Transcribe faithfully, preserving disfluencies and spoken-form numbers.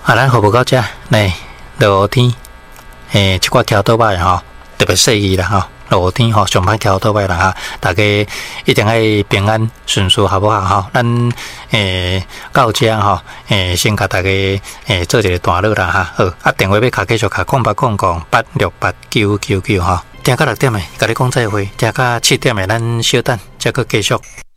啊，咱服务到遮，来落雨天，诶，即寡桥倒摆吼，特别细意啦吼。落雨天吼，上歹桥倒摆啦哈，大家一定爱平安顺遂，好不好吼？咱诶到遮吼，诶先甲大家诶做一个段落啦哈。好，啊电话要卡继续卡空八空空八六八九九九吼。听到六点诶，甲你讲再会，听到七点诶，咱稍等，再搁继续。